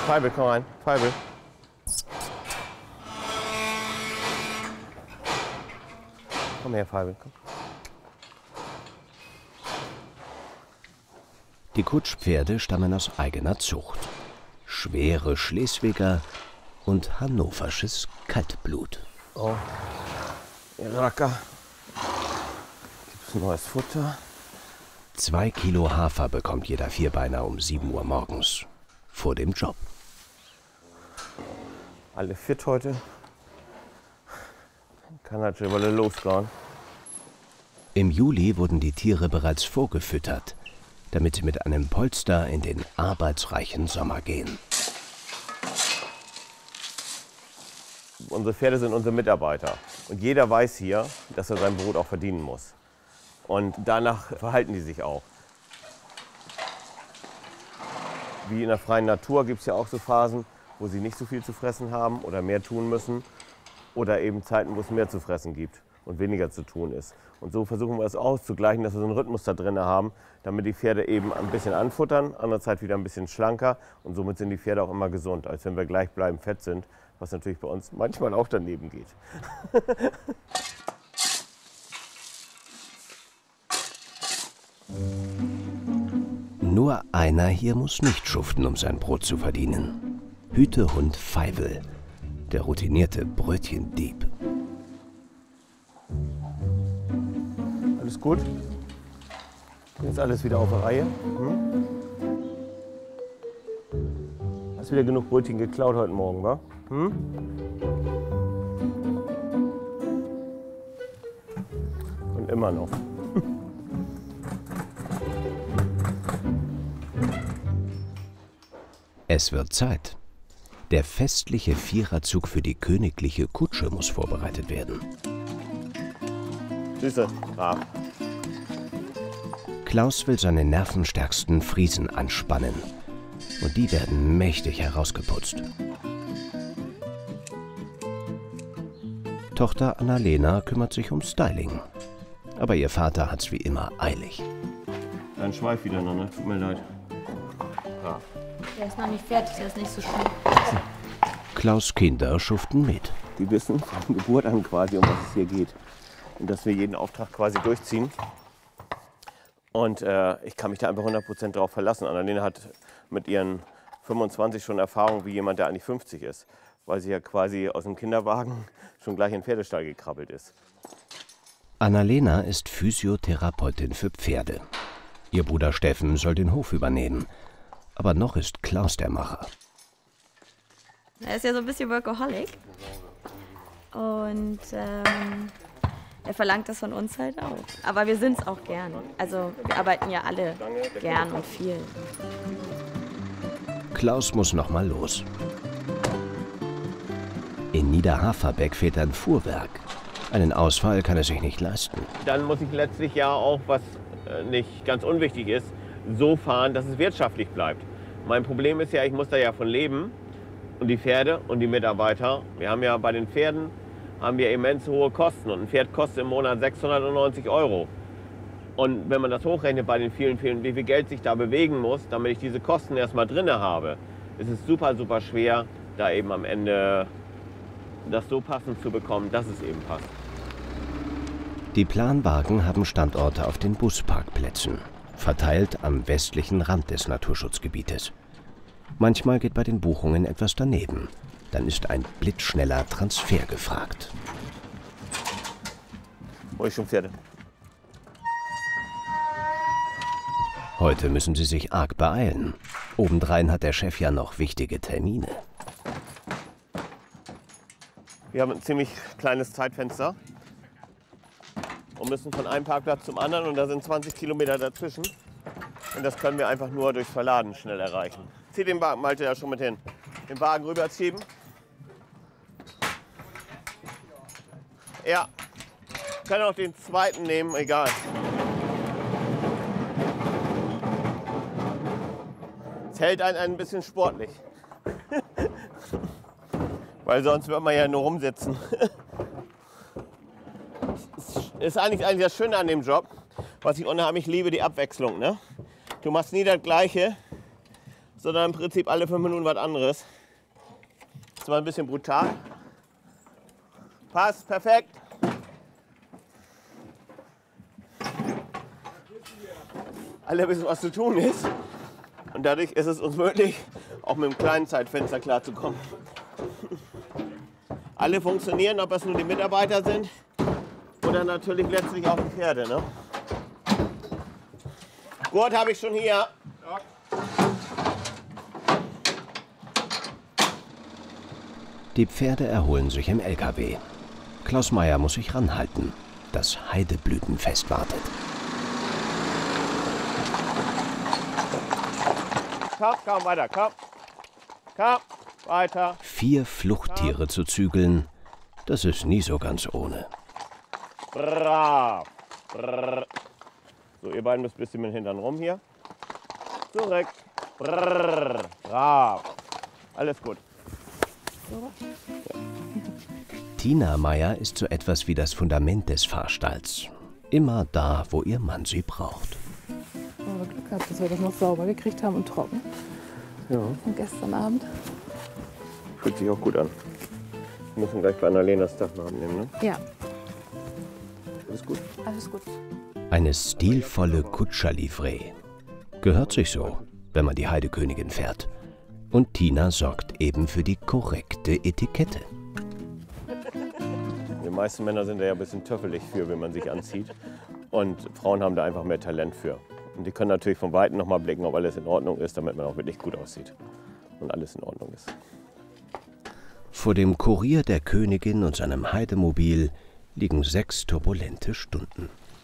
Feibel, komm rein. Feibel. Komm her, Feibel. Komm. Die Kutschpferde stammen aus eigener Zucht. Schwere Schleswiger und hannoversches Kaltblut. Oh, ihr Racker. Gibt's neues Futter? 2 Kilo Hafer bekommt jeder Vierbeiner um 7 Uhr morgens. Vor dem Job. Alle fit heute. Kann halt schon mal losgehen. Im Juli wurden die Tiere bereits vorgefüttert, damit sie mit einem Polster in den arbeitsreichen Sommer gehen. Unsere Pferde sind unsere Mitarbeiter. Und jeder weiß hier, dass er sein Brot auch verdienen muss. Und danach verhalten die sich auch. Wie in der freien Natur gibt es ja auch so Phasen, wo sie nicht so viel zu fressen haben oder mehr tun müssen. Oder eben Zeiten, wo es mehr zu fressen gibt und weniger zu tun ist. Und so versuchen wir es auszugleichen, dass wir so einen Rhythmus da drin haben, damit die Pferde eben ein bisschen anfuttern, andererseits wieder ein bisschen schlanker. Und somit sind die Pferde auch immer gesund, als wenn wir gleichbleibend fett sind, was natürlich bei uns manchmal auch daneben geht. Nur einer hier muss nicht schuften, um sein Brot zu verdienen. Hütehund Feivel, der routinierte Brötchendieb. Alles gut? Jetzt alles wieder auf der Reihe? Hm? Hast wieder genug Brötchen geklaut heute Morgen, wa? Hm? Und immer noch. Es wird Zeit. Der festliche Viererzug für die königliche Kutsche muss vorbereitet werden. Süße, brav. Klaus will seine nervenstärksten Friesen anspannen. Und die werden mächtig herausgeputzt. Tochter Annalena kümmert sich um Styling. Aber ihr Vater hat's wie immer eilig. Dein Schweif wieder noch, ne? Tut mir leid. Brav. Der ist noch nicht fertig, der ist nicht so schlimm. Klaus' Kinder schuften mit. Die wissen von Geburt an quasi, um was es hier geht. Und dass wir jeden Auftrag quasi durchziehen. Und ich kann mich da einfach 100% drauf verlassen. Annalena hat mit ihren 25 schon Erfahrung wie jemand, der eigentlich 50 ist. Weil sie ja quasi aus dem Kinderwagen schon gleich in den Pferdestall gekrabbelt ist. Annalena ist Physiotherapeutin für Pferde. Ihr Bruder Steffen soll den Hof übernehmen. Aber noch ist Klaus der Macher. Er ist ja so ein bisschen Workaholic. Und er verlangt das von uns halt auch. Aber wir sind es auch gern. Also wir arbeiten ja alle gern und viel. Klaus muss noch mal los. In Niederhaferbeck fehlt ein Fuhrwerk. Einen Ausfall kann er sich nicht leisten. Dann muss ich letztlich ja auch, was nicht ganz unwichtig ist, so fahren, dass es wirtschaftlich bleibt. Mein Problem ist ja, ich muss da ja von leben. Und die Pferde und die Mitarbeiter. Wir haben ja bei den Pferden immens hohe Kosten. Und ein Pferd kostet im Monat 690 €. Und wenn man das hochrechnet bei den vielen, wie viel Geld sich da bewegen muss, damit ich diese Kosten erstmal drin habe, ist es super, super schwer, da eben am Ende das so passend zu bekommen, dass es eben passt. Die Planwagen haben Standorte auf den Busparkplätzen, verteilt am westlichen Rand des Naturschutzgebietes. Manchmal geht bei den Buchungen etwas daneben. Dann ist ein blitzschneller Transfer gefragt. Hol ich schon Pferde. Heute müssen sie sich arg beeilen. Obendrein hat der Chef ja noch wichtige Termine. Wir haben ein ziemlich kleines Zeitfenster und müssen von einem Parkplatz zum anderen und da sind 20 Kilometer dazwischen. Und das können wir einfach nur durchs Verladen schnell erreichen. Zieh den Wagen, Malte, ja schon mit hin. Den Wagen rüberschieben. Ja, können auch den zweiten nehmen, egal. Es hält einen ein bisschen sportlich. Weil sonst wird man ja nur rumsitzen. Ist eigentlich das Schöne an dem Job, was ich unheimlich liebe, die Abwechslung. Ne? Du machst nie das Gleiche, sondern im Prinzip alle 5 Minuten was anderes. Das war ein bisschen brutal. Passt, perfekt. Alle wissen, was zu tun ist. Und dadurch ist es uns möglich, auch mit einem kleinen Zeitfenster klarzukommen. Alle funktionieren, ob es nur die Mitarbeiter sind oder natürlich letztlich auch die Pferde. Ne? Gurt habe ich schon hier. Die Pferde erholen sich im LKW. Klaus Meyer muss sich ranhalten. Das Heideblütenfest wartet. Komm, weiter, komm, weiter. 4 Fluchttiere zu zügeln, das ist nie so ganz ohne. Brav. Brrr. So, ihr beiden müsst ein bisschen mit dem Hintern rum hier. Zurück. Brrr. Brav. Alles gut. Tina Meyer ist so etwas wie das Fundament des Fahrstalls. Immer da, wo ihr Mann sie braucht. Aber Glück gehabt, dass wir das noch sauber gekriegt haben und trocken. Ja. Von gestern Abend. Fühlt sich auch gut an. Wir müssen gleich bei Annalena das Dach noch abnehmen, ne? Ja, Alles gut. alles gut. Eine stilvolle Kutscherlivree. Gehört sich so, wenn man die Heidekönigin fährt. Und Tina sorgt eben für die korrekte Etikette. Die meisten Männer sind da ja ein bisschen töffelig für, wenn man sich anzieht. Und Frauen haben da einfach mehr Talent für. Und die können natürlich von Weitem noch mal blicken, ob alles in Ordnung ist, damit man auch wirklich gut aussieht. Und alles in Ordnung ist. Vor dem Kurier der Königin und seinem Heidemobil liegen 6 turbulente Stunden.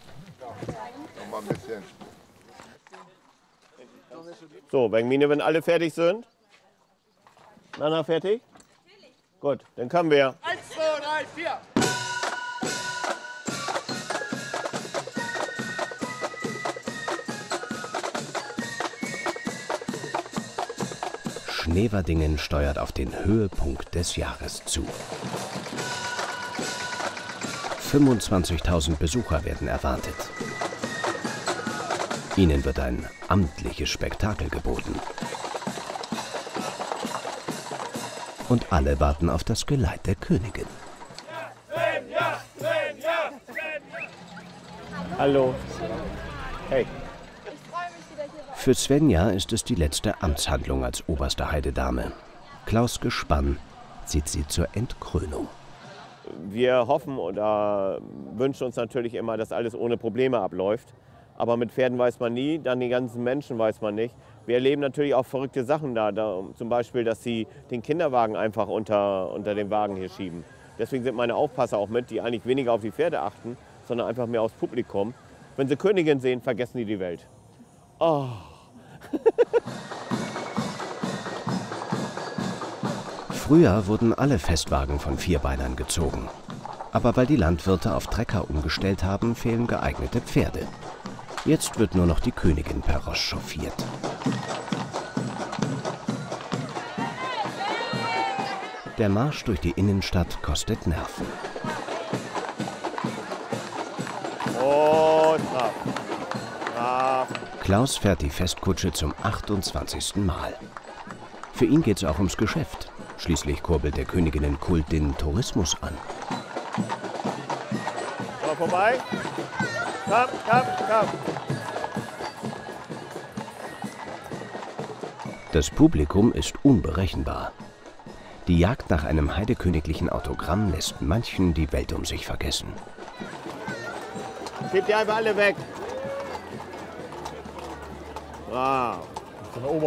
So, Mine, wenn alle fertig sind. Nana, fertig? Gut, dann können wir. 1, 2, 3, 4. Schneverdingen steuert auf den Höhepunkt des Jahres zu. 25.000 Besucher werden erwartet. Ihnen wird ein amtliches Spektakel geboten. Und alle warten auf das Geleit der Königin. Hallo. Hey. Für Svenja ist es die letzte Amtshandlung als oberste Heidedame. Klaus' Gespann zieht sie zur Entkrönung. Wir hoffen oder wünschen uns natürlich immer, dass alles ohne Probleme abläuft. Aber mit Pferden weiß man nie, dann die ganzen Menschen weiß man nicht. Wir erleben natürlich auch verrückte Sachen da. Zum Beispiel, dass sie den Kinderwagen einfach unter den Wagen hier schieben. Deswegen sind meine Aufpasser auch mit, die eigentlich weniger auf die Pferde achten, sondern einfach mehr aufs Publikum. Wenn sie Königin sehen, vergessen die Welt. Oh. Früher wurden alle Festwagen von Vierbeinern gezogen. Aber weil die Landwirte auf Trecker umgestellt haben, fehlen geeignete Pferde. Jetzt wird nur noch die Königin per Ross chauffiert. Der Marsch durch die Innenstadt kostet Nerven. Oh, brav. Brav. Klaus fährt die Festkutsche zum 28. Mal. Für ihn geht's auch ums Geschäft. Schließlich kurbelt der Königinnenkult den Tourismus an. Mal vorbei. Komm. Das Publikum ist unberechenbar. Die Jagd nach einem heideköniglichen Autogramm lässt manchen die Welt um sich vergessen. Gebt die einfach alle weg. Brav.